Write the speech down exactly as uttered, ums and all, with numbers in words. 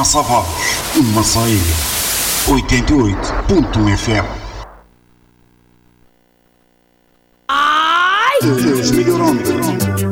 Massa Vozes, Massa Ilha, oitenta e oito ponto um F M. Ai! Desliga o